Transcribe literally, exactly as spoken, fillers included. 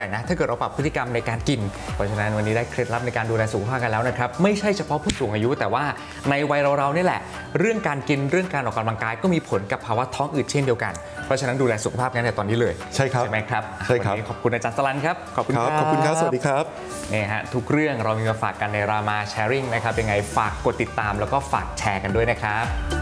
นะถ้าเกิดเราปรับพฤติกรรมในการกินเพราะฉะนั้นวันนี้ได้เคล็ดลับในการดูแลสุขภาพกันแล้วนะครับไม่ใช่เฉพาะผู้สูงอายุแต่ว่าในวัยเราๆนี่แหละเรื่องการกินเรื่องการออกกำลังกายก็มีผลกับภาวะท้องอืดเช่นเดียวกันเพราะฉะนั้นดูแลสุขภาพกันในตอนนี้เลยใช่ครับใช่ไหมครับใช่ครับวันนี้ขอบคุณอาจารย์สลันครับขอบคุณครับขอบคุณครับสวัสดีครับนี่ฮะทุกเรื่องเรามีมาฝากกันในรามาแชร์ริ่งนะครับยังไงฝากกดติดตามแล้วก็ฝากแชร์กันด้วยนะครับ